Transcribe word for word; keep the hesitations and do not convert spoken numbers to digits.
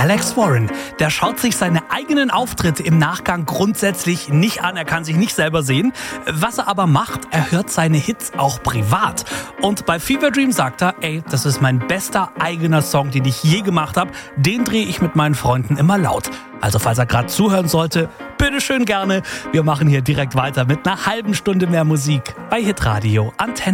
Alex Warren. Der schaut sich seine eigenen Auftritte im Nachgang grundsätzlich nicht an. Er kann sich nicht selber sehen. Was er aber macht, er hört seine Hits auch privat. Und bei Fever Dream sagt er, ey, das ist mein bester eigener Song, den ich je gemacht habe. Den drehe ich mit meinen Freunden immer laut. Also falls er gerade zuhören sollte, bitteschön gerne. Wir machen hier direkt weiter mit einer halben Stunde mehr Musik bei Hitradio Antenne.